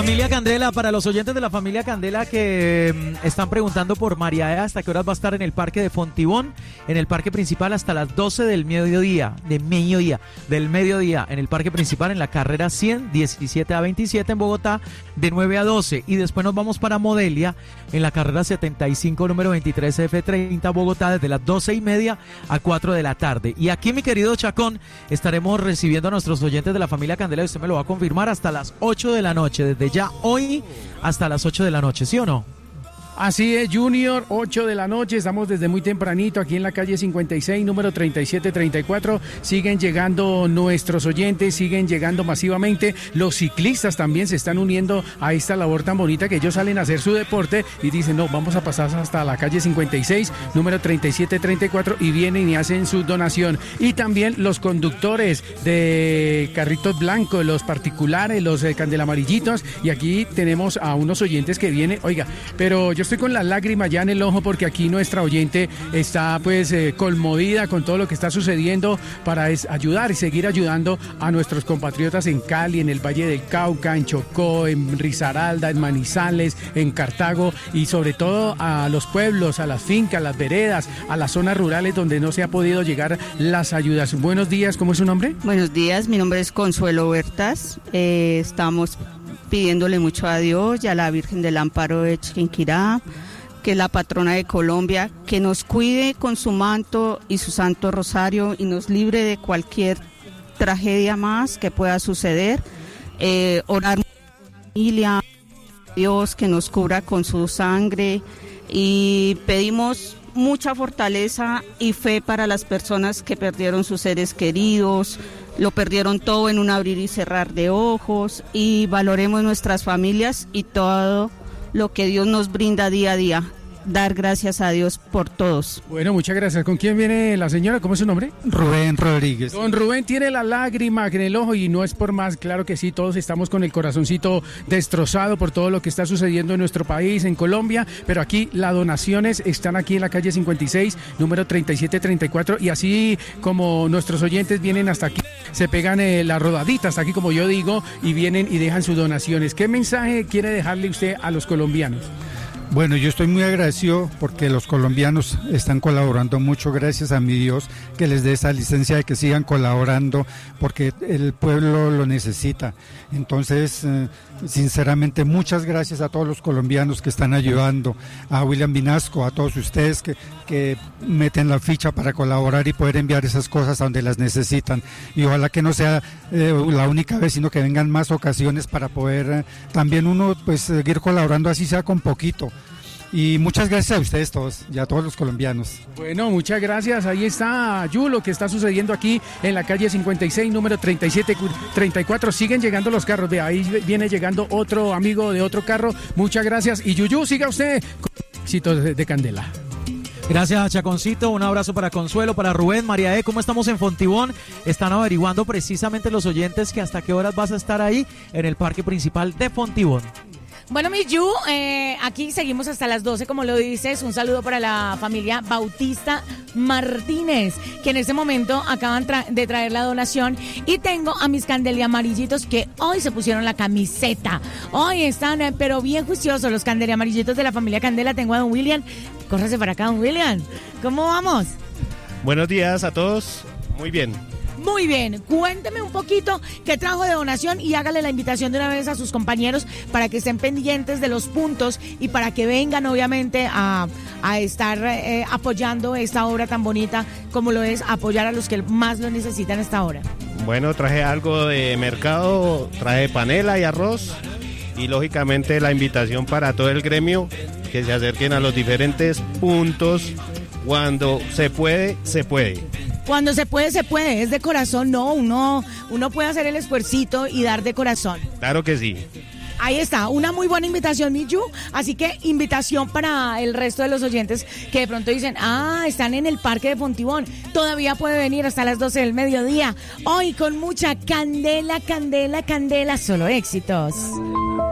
Familia Candela, para los oyentes de la familia Candela que están preguntando por María E, ¿hasta qué horas va a estar en el parque de Fontibón? En el parque principal hasta las 12 del mediodía, en el parque principal en la carrera 100, 17 a 27 en Bogotá, de 9 a 12. Y después nos vamos para Modelia, en la carrera 75, número 23 F30, Bogotá, desde las 12:30 a 4 de la tarde. Y aquí, mi querido Chacón, estaremos recibiendo a nuestros oyentes de la familia Candela, y usted me lo va a confirmar, hasta las 8 de la noche, desde ya hoy hasta las 8 de la noche, ¿sí o no? Así es, Junior, 8 de la noche, estamos desde muy tempranito aquí en la calle 56, número 3734, siguen llegando nuestros oyentes, siguen llegando masivamente, los ciclistas también se están uniendo a esta labor tan bonita que ellos salen a hacer su deporte y dicen, no, vamos a pasar hasta la calle 56, número 3734 y vienen y hacen su donación. Y también los conductores de carritos blancos, los particulares, los candelamarillitos, y aquí tenemos a unos oyentes que vienen, oiga, pero yo estoy con la lágrima ya en el ojo porque aquí nuestra oyente está pues conmovida con todo lo que está sucediendo para ayudar y seguir ayudando a nuestros compatriotas en Cali, en el Valle del Cauca, en Chocó, en Risaralda, en Manizales, en Cartago y sobre todo a los pueblos, a las fincas, las veredas, a las zonas rurales donde no se ha podido llegar las ayudas. Buenos días, ¿cómo es su nombre? Buenos días, mi nombre es Consuelo Huertas, estamos pidiéndole mucho a Dios y a la Virgen del Amparo de Chiquinquirá, que es la patrona de Colombia, que nos cuide con su manto y su santo rosario y nos libre de cualquier tragedia más que pueda suceder. Orar por la familia, Dios que nos cubra con su sangre, y pedimos mucha fortaleza y fe para las personas que perdieron sus seres queridos, lo perdieron todo en un abrir y cerrar de ojos, y valoremos nuestras familias y todo lo que Dios nos brinda día a día. Dar gracias a Dios por todos. Bueno, muchas gracias. ¿Con quién viene la señora? ¿Cómo es su nombre? Rubén Rodríguez. Don Rubén tiene la lágrima en el ojo y no es por más, claro que sí, todos estamos con el corazoncito destrozado por todo lo que está sucediendo en nuestro país, en Colombia, pero aquí las donaciones están aquí en la calle 56, número 3734, y así como nuestros oyentes vienen hasta aquí, se pegan la rodadita hasta aquí, como yo digo, y vienen y dejan sus donaciones. ¿Qué mensaje quiere dejarle usted a los colombianos? Bueno, yo estoy muy agradecido porque los colombianos están colaborando mucho, gracias a mi Dios que les dé esa licencia de que sigan colaborando porque el pueblo lo necesita. Entonces, sinceramente, muchas gracias a todos los colombianos que están ayudando, a William Vinasco, a todos ustedes que meten la ficha para colaborar y poder enviar esas cosas a donde las necesitan. Y ojalá que no sea la única vez, sino que vengan más ocasiones para poder también uno pues seguir colaborando, así sea con poquito. Y muchas gracias a ustedes todos y a todos los colombianos. Bueno, muchas gracias. Ahí está, Yu, lo que está sucediendo aquí en la calle 56, número 3734. Siguen llegando los carros. De ahí viene llegando otro amigo de otro carro. Muchas gracias. Y Yuyu, siga usted con éxitos de Candela. Gracias, Chaconcito. Un abrazo para Consuelo, para Rubén, María E. ¿Cómo estamos en Fontibón? Están averiguando precisamente los oyentes que hasta qué horas vas a estar ahí en el parque principal de Fontibón. Bueno, mi Yu, aquí seguimos hasta las 12, como lo dices. Un saludo para la familia Bautista Martínez, que en este momento acaban de traer la donación. Y tengo a mis candeliamarillitos que hoy se pusieron la camiseta. Hoy están, pero bien juiciosos los candeliamarillitos de la familia Candela. Tengo a don William. Córrase para acá, don William. ¿Cómo vamos? Buenos días a todos. Muy bien. Muy bien, cuénteme un poquito qué trajo de donación y hágale la invitación de una vez a sus compañeros para que estén pendientes de los puntos y para que vengan obviamente a estar apoyando esta obra tan bonita como lo es apoyar a los que más lo necesitan a esta hora. Bueno, traje algo de mercado, traje panela y arroz y lógicamente la invitación para todo el gremio que se acerquen a los diferentes puntos. Cuando se puede, se puede. Cuando se puede, se puede. Es de corazón, no. Uno puede hacer el esfuercito y dar de corazón. Claro que sí. Ahí está, una muy buena invitación, Miyu. Así que invitación para el resto de los oyentes que de pronto dicen, están en el parque de Fontibón. Todavía puede venir hasta las 12 del mediodía. Hoy con mucha candela, candela, candela. Solo éxitos.